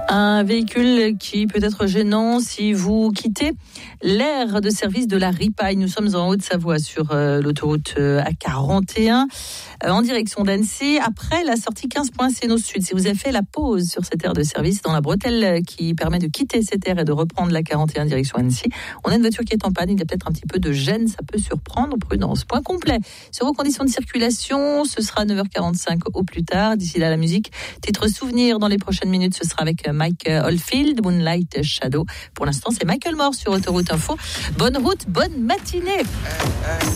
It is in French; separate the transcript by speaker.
Speaker 1: Un véhicule qui peut être gênant si vous quittez l'aire de service de la Ripaille. Nous sommes en Haute-Savoie sur l'autoroute A41 en direction d'Annecy. Après la sortie 15.C au sud, si vous avez fait la pause sur cette aire de service dans la bretelle qui permet de quitter cette aire et de reprendre la 41 direction Annecy, on a une voiture qui est en panne. Il y a peut-être un petit peu de gêne, ça peut surprendre. Prudence. Point complet sur vos conditions de circulation. Ce sera 9h45 au plus tard. D'ici là, la musique. Titre souvenir dans les prochaines minutes. Ce sera avec Mike Oldfield, Moonlight Shadow. Pour l'instant, c'est Michael Moore sur Autoroute Info. Bonne route, bonne matinée.